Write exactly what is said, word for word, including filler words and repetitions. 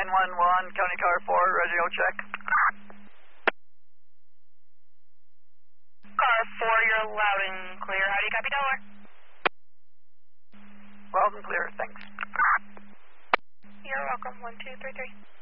nine one one, County Car four, radio check. Car four, you're loud and clear. How do you copy, Delaware? Loud and clear, thanks. You're welcome. one two three three.